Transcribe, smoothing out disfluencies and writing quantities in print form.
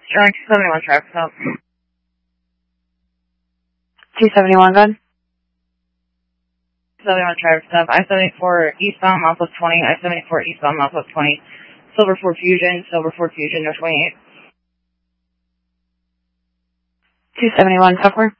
Drawing 271 traffic stop. 271, go ahead. 271 traffic stop. I-74 eastbound, mile plus 20. I-74 eastbound, mile plus 20. Silver Ford Fusion, North 28. 271, software.